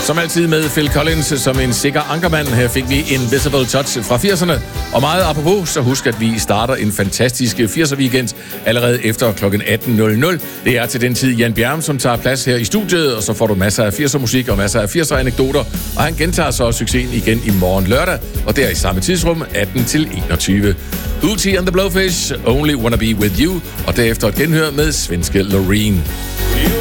Som altid med Phil Collins som en sikker ankermand. Her fik vi Invisible Touch fra 80'erne. Og meget apropos, så husk, at vi starter en fantastisk 80'er-weekend allerede efter kl. 18.00. Det er til den tid Jan Bjerm, som tager plads her i studiet, og så får du masser af 80'er-musik og masser af 80'er-anekdoter. Og han gentager så succesen igen i morgen lørdag, og det er i samme tidsrum, 18-21. Uti and the Blowfish, Only Wanna Be With You, og derefter et genhør med svenske Loreen.